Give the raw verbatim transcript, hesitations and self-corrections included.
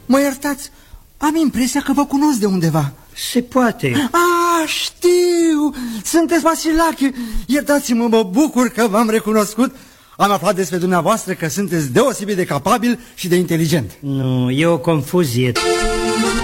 Mă iertați, am impresia că vă cunosc de undeva. Se poate. Ah, știu! Sunteți Vasilache! Iertați-mă, mă bucur că v-am recunoscut. Am aflat despre dumneavoastră că sunteți deosebit de capabil și de inteligent. Nu, e o confuzie.